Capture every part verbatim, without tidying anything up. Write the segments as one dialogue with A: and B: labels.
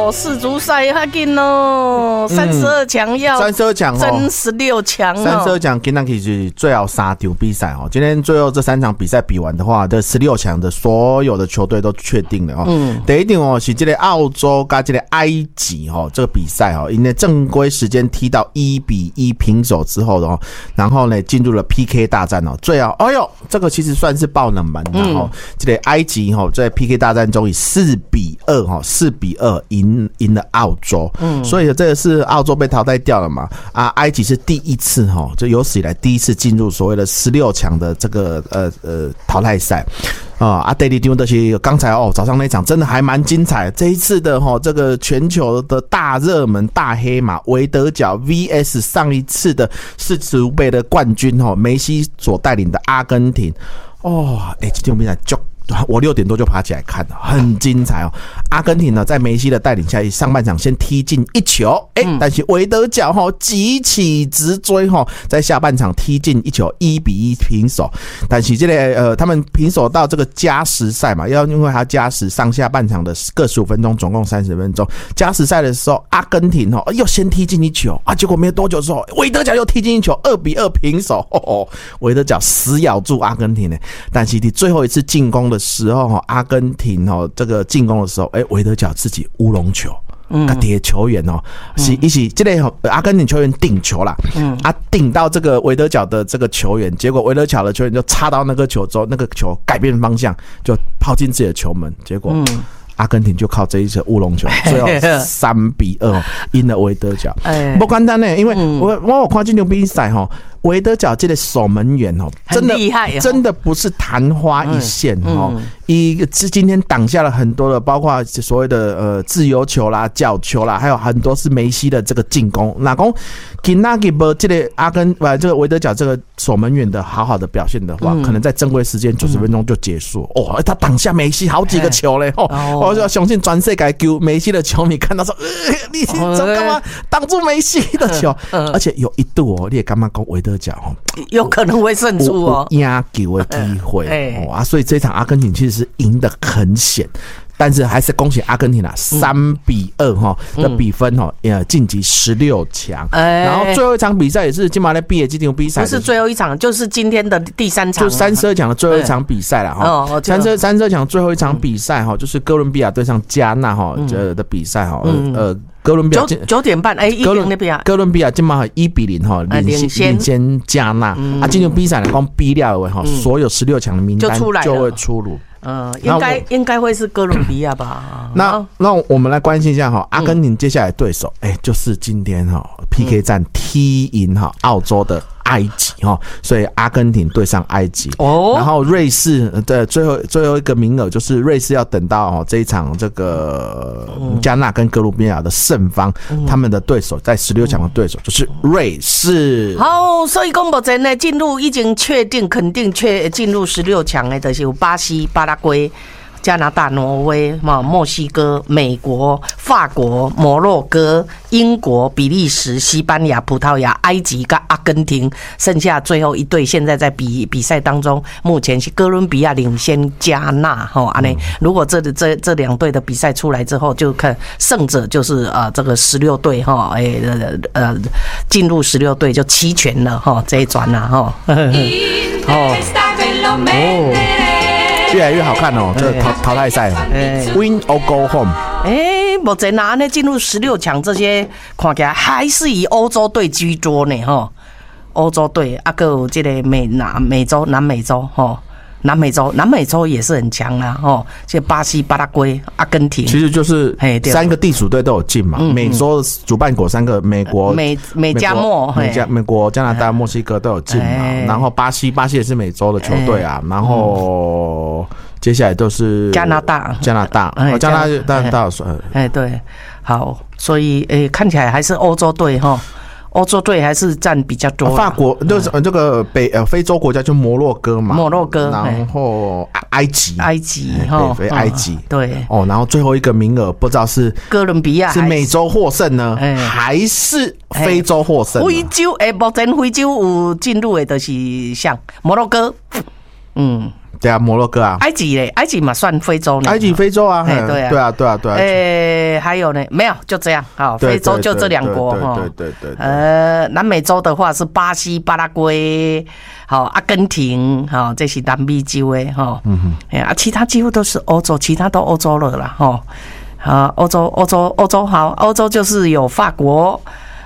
A: 哦，世足赛较紧哦，三十二强要
B: 三十二强
A: 争十六强哦，
B: 三十二强今天是最后三场比赛哦。今天最后这三场比赛比完的话，这十六强的所有的球队都确定了哦。嗯，第一场哦是这个澳洲跟这个埃及哦，这个比赛哦，因为正规时间踢到一比一平手之后的哦，然后呢进入了 P K 大战哦，最后哎呦，这个其实算是爆冷门的哦。嗯、这个埃及哦在 P K 大战中以四比二哈，四比二赢赢了澳洲，嗯，所以这个是澳洲被淘汰掉了嘛？啊，埃及是第一次哈，就有史以来第一次进入所谓的十六强的这个呃呃淘汰赛。啊，啊，第二场就是刚才哦，早上那场真的还蛮精彩。这一次的哈，这个全球的大热门大黑马维德角 V S 上一次的世足杯的冠军哈，梅西所带领的阿根廷。哦，哎、欸，这场比赛就。我六点多就爬起来看了，很精彩哦。阿根廷呢，在梅西的带领下，上半场先踢进一球，哎、欸，但是维德角哈急起直追哈，在下半场踢进一球，一比一平手。但是这个呃，他们平手到这个加时赛嘛，要因为他加时上下半场的各十五分钟，总共三十分钟。加时赛的时候，阿根廷哦又先踢进一球啊，结果没有多久之后，维德角又踢进一球，二比二平手。哦哦，维德角死咬住阿根廷呢，但是你最后一次进攻的。的时候，阿根廷哦，这个进攻的时候，哎、欸，维德角自己乌龙球，嗯，底球员哦，是一起这类阿根廷球员顶球啦，嗯，啊，顶到这个维德角的这个球员，结果维德角的球员就插到那个球之后，那个球改变方向，就抛进自己的球门，结果。嗯阿根廷就靠这一次乌龙球，最后三比二赢了维德角。不简单呢，因为我我有看这场比赛哈，维德角这个守门员哦，真的
A: 厉害，
B: 真的不是昙花一现哦。一个是今天挡下了很多的，包括所谓的呃自由球啦、角球啦，还有很多是梅西的这个进攻。那讲今那个不这个阿根呃这个维德角这个守门员的好好的表现的话，嗯、可能在正规时间九十分钟就结束。哦，他挡下梅西好几个球嘞！哦，我就相信全世界救梅西的球迷看到说，呃、你怎么干嘛挡住梅西的球？嗯、而且有一度哦，你也干嘛讲维德角哦，
A: 有可能会胜出哦，
B: 压球的机会、嗯、哦啊，所以这场阿根廷其实是赢得很险。但是还是恭喜阿根廷啊，三比二哈的比分哈，呃晋级十六强。然后最后一场比赛也是今晚的毕业季场比赛，
A: 不是最后一场，就是今天的第三场，
B: 就三十二强的最后一场比赛了哈。三十三十二强最后一场比赛哈，就是哥伦比亚对上加纳哈的比赛哈，呃。哥伦比亚
A: 九九点半，哎、欸，哥伦比亚，
B: 哥伦比亚今嘛一比零哈领先领先加纳、嗯、啊，这场比赛来讲比了的话，嗯、所有十六强的名单就会出炉。
A: 嗯，应该应该会是哥伦比亚吧？
B: 那那我们来关心一下哈，阿根廷接下来对手，哎、欸，就是今天哈 P K 战踢赢哈澳洲的。埃及哈，所以阿根廷对上埃及，哦，然后瑞士的最后最后一个名额就是瑞士要等到这一场这个加纳跟哥伦比亚的胜方，嗯、他们的对手在十六强的对手就是瑞士。
A: 好，所以讲目前呢，进入已经确定肯定确进入十六强的，就是有巴西、巴拉圭。加拿大、挪威、墨西哥、美国、法国、摩洛哥、英国、比利时、西班牙、葡萄牙、埃及跟阿根廷，剩下最后一队现在在比比赛当中，目前是哥伦比亚领先加纳哈，安尼，如果这这这两队的比赛出来之后，就看胜者就是呃这个十六队哈，哎呃进入十六队就齐全了哈，这一转了哈，哦。
B: 越来越好看哦，这淘淘汰赛，Win or go home。
A: 哎，目前拿呢进入十六强，这些看起来还是以欧洲队居多呢哈。欧洲队啊，还有这个美南美洲、南美洲哈。南美洲，南美洲也是很强啦，哦，像巴西、巴拉圭、阿根廷，
B: 其实就是三个地主队都有进嘛。美洲主办国三个，美国、
A: 美美加墨、
B: 美加、美国、加拿大、墨西哥都有进嘛。然后巴西，巴西也是美洲的球队啊。然后接下来都是
A: 加拿大，
B: 加拿大，加拿大当然大有算。
A: 哎，对，好，所以诶，看起来还是欧洲队哈。欧洲队还是占比较多、啊，
B: 法国就是这个北呃非洲国家就摩洛哥嘛，
A: 摩洛哥，
B: 然后埃及，
A: 埃及
B: 哈，北非埃及，
A: 对
B: 哦，然后最后一个名额不知道是
A: 哥伦比亚，
B: 是美洲获胜呢，还是非洲获胜？
A: 非洲诶，目前非洲有进入的就是像摩洛哥，嗯。
B: 对啊，摩洛哥啊，
A: 埃及嘞，埃及嘛算非洲呢，
B: 埃及非洲啊，
A: 哎对啊
B: 对啊，对啊，对啊。
A: 诶，还有呢，没有，就这样。好，非洲就这两国哈。
B: 对对对。
A: 呃，南美洲的话是巴西、巴拉圭，好，阿根廷，好，这是南美洲的哈。嗯哼。哎啊，其他几乎都是欧洲，其他都欧洲了啦哈。啊，欧洲，欧洲，欧洲好，欧洲就是有法国，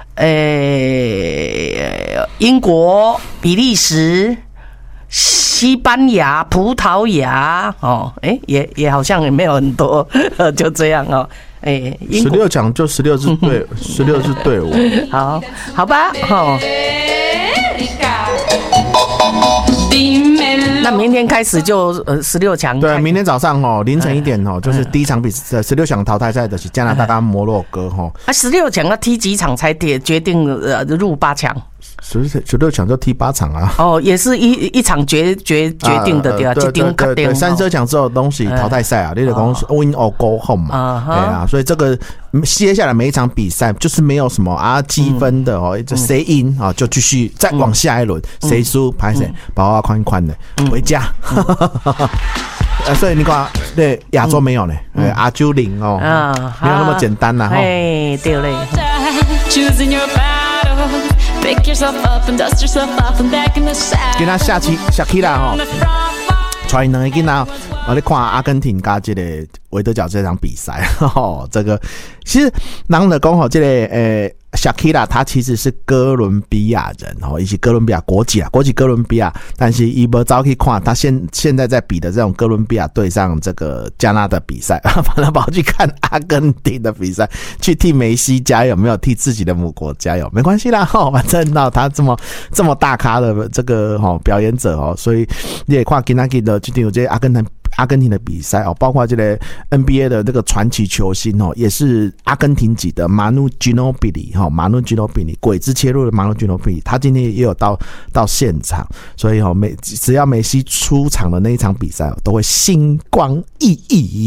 A: 诶，英国、比利时。西班牙、葡萄牙，哦，哎、欸，也也好像也没有很多，就这样哦，哎、欸，
B: 十六强就十六支队，十六支队伍，
A: 好，好吧，哦。那明天开始就呃十六强，
B: 对，明天早上哦凌晨一点哦，就是第一场比赛十六强淘汰赛的是加拿大跟摩洛哥哈。
A: 啊，十六强要踢几场才决定呃入八强？
B: 十十六强就踢八场啊！
A: 哦，也是一一场决决决定的对啊，
B: 对对对对，三十强之后的东西淘汰赛啊，你得讲 win or go home 嘛，对啊，所以这个接下来每一场比赛就是没有什么啊积分的哦，就谁赢啊就继续再往下一轮，谁输拍谁，包啊宽宽的回家。呃，所以你看，对亚洲没有呢，呃，亚洲零哦，没有那么简单呐，哈。
A: 哎，对嘞。
B: 今仔下期下期啦吼，带两个囡仔，我咧看阿根廷加这个维德角这场比赛，吼，这个其实人的讲吼，这个诶。Shakira 他其实是哥伦比亚人哦，以及哥伦比亚国籍啊，国籍哥伦比亚，但是伊无早去看他现现在在比的这种哥伦比亚对上这个加纳的比赛，反正跑去看阿根廷的比赛，去替梅西加油，没有替自己的母国加油，没关系啦，哈，反正到他这么这么大咖的这个哈表演者哦，所以你也看今仔日的，就有这阿根廷。阿根廷的比赛哦，包括这个 N B A 的这个传奇球星哦，也是阿根廷籍的 Manu Ginobili 哈，Manu Ginobili 鬼子切入的 Manu Ginobili， 他今天也有到到现场，所以哦，每只要梅西出场的那一场比赛，都会星光熠熠。